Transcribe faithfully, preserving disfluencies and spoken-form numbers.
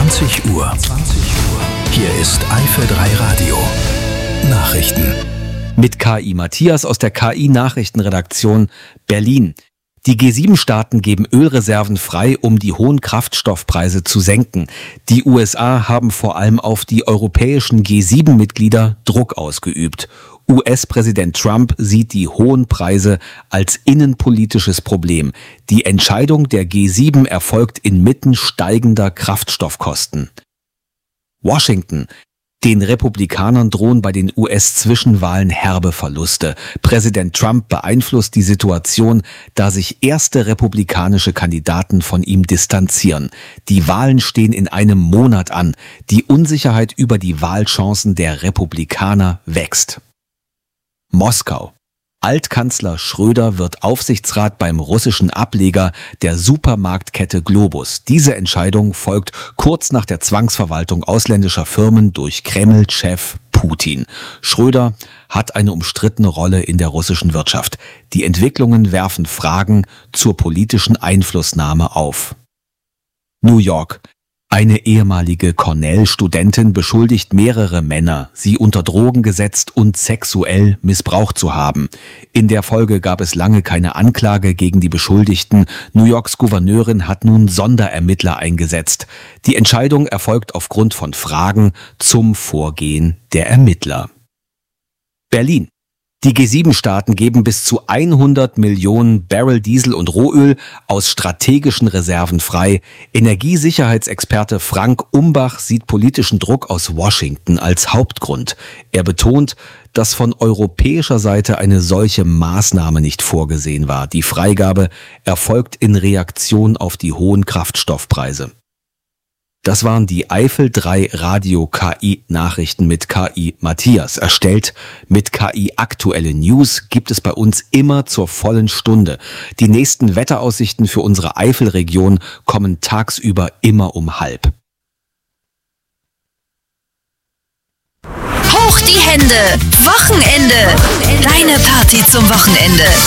zwanzig Uhr. Hier ist Eifel drei Radio. Nachrichten. Mit K I Matthias aus der K I-Nachrichtenredaktion Berlin. Die G sieben Staaten geben Ölreserven frei, um die hohen Kraftstoffpreise zu senken. Die U S A haben vor allem auf die europäischen G sieben Mitglieder Druck ausgeübt. U S-Präsident Trump sieht die hohen Preise als innenpolitisches Problem. Die Entscheidung der G sieben erfolgt inmitten steigender Kraftstoffkosten. Washington. Den Republikanern drohen bei den U S-Zwischenwahlen herbe Verluste. Präsident Trump beeinflusst die Situation, da sich erste republikanische Kandidaten von ihm distanzieren. Die Wahlen stehen in einem Monat an. Die Unsicherheit über die Wahlchancen der Republikaner wächst. Moskau. Altkanzler Schröder wird Aufsichtsrat beim russischen Ableger der Supermarktkette Globus. Diese Entscheidung folgt kurz nach der Zwangsverwaltung ausländischer Firmen durch Kreml-Chef Putin. Schröder hat eine umstrittene Rolle in der russischen Wirtschaft. Die Entwicklungen werfen Fragen zur politischen Einflussnahme auf. New York. Eine ehemalige Cornell-Studentin beschuldigt mehrere Männer, sie unter Drogen gesetzt und sexuell missbraucht zu haben. In der Folge gab es lange keine Anklage gegen die Beschuldigten. New Yorks Gouverneurin hat nun Sonderermittler eingesetzt. Die Entscheidung erfolgt aufgrund von Fragen zum Vorgehen der Ermittler. Berlin. Die G sieben Staaten geben bis zu hundert Millionen Barrel Diesel und Rohöl aus strategischen Reserven frei. Energiesicherheitsexperte Frank Umbach sieht politischen Druck aus Washington als Hauptgrund. Er betont, dass von europäischer Seite eine solche Maßnahme nicht vorgesehen war. Die Freigabe erfolgt in Reaktion auf die hohen Kraftstoffpreise. Das waren die Eifel drei Radio K I-Nachrichten mit K I Matthias. Erstellt mit K I Aktuelle News gibt es bei uns immer zur vollen Stunde. Die nächsten Wetteraussichten für unsere Eifelregion kommen tagsüber immer um halb. Hoch die Hände! Wochenende! Deine Party zum Wochenende.